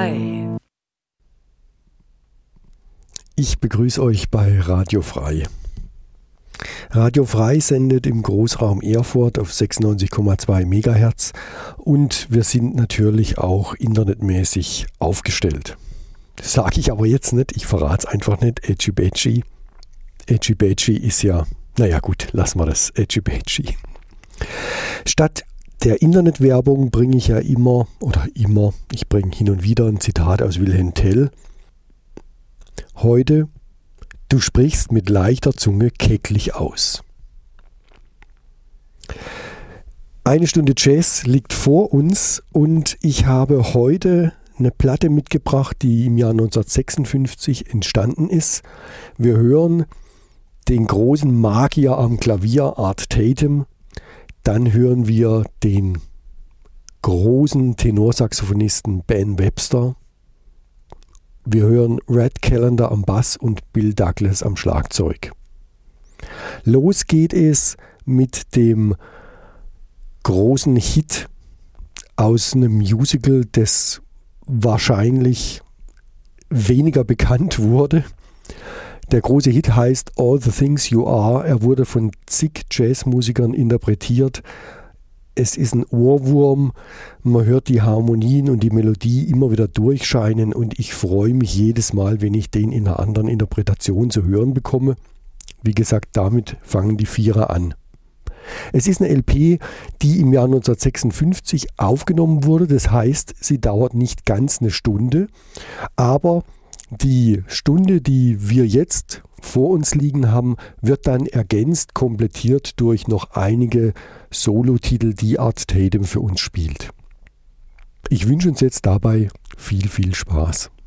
Frei. Ich begrüße euch bei Radio Frei. Radio Frei sendet im Großraum Erfurt auf 96,2 MHz und wir sind natürlich auch internetmäßig aufgestellt. Das sage ich aber jetzt nicht, ich verrate es einfach nicht. Edgy Badgy. Edgy Badgy ist ja, naja gut, lassen wir das. Edgy Badgy. Statt der Internetwerbung bringe ich ja ich bringe hin und wieder ein Zitat aus Wilhelm Tell. Heute, du sprichst mit leichter Zunge kecklich aus. Eine Stunde Jazz liegt vor uns und ich habe heute eine Platte mitgebracht, die im Jahr 1956 entstanden ist. Wir hören den großen Magier am Klavier, Art Tatum. Dann hören wir den großen Tenorsaxophonisten Ben Webster. Wir hören Red Callender am Bass und Bill Douglas am Schlagzeug. Los geht es mit dem großen Hit aus einem Musical, das wahrscheinlich weniger bekannt wurde. Der große Hit heißt All the Things You Are. Er wurde von zig Jazzmusikern interpretiert. Es ist ein Ohrwurm. Man hört die Harmonien und die Melodie immer wieder durchscheinen und ich freue mich jedes Mal, wenn ich den in einer anderen Interpretation zu hören bekomme. Wie gesagt, damit fangen die Vierer an. Es ist eine LP, die im Jahr 1956 aufgenommen wurde. Das heißt, sie dauert nicht ganz eine Stunde, aber die Stunde, die wir jetzt vor uns liegen haben, wird dann ergänzt, komplettiert durch noch einige Solotitel, die Art Tatum für uns spielt. Ich wünsche uns jetzt dabei viel, viel Spaß.